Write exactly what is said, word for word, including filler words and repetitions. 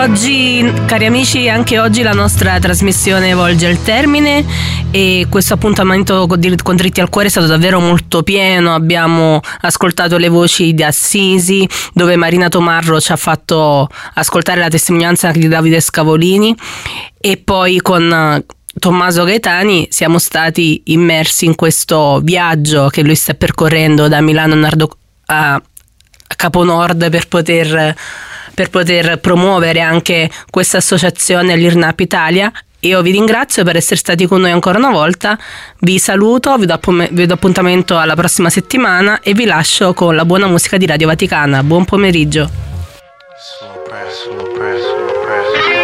oggi, cari amici, anche oggi la nostra trasmissione volge al termine e questo appuntamento con Dritti al Cuore è stato davvero molto pieno. Abbiamo ascoltato le voci di Assisi, dove Marina Tomarro ci ha fatto ascoltare la testimonianza di Davide Scavolini, e poi con Tommaso Gaetani siamo stati immersi in questo viaggio che lui sta percorrendo da Milano Nardo a Caponord per poter, per poter promuovere anche questa associazione all'I R N A P Italia. Io vi ringrazio per essere stati con noi ancora una volta, vi saluto, vi do, vi do appuntamento alla prossima settimana e vi lascio con la buona musica di Radio Vaticana. Buon pomeriggio. Slow press, slow press.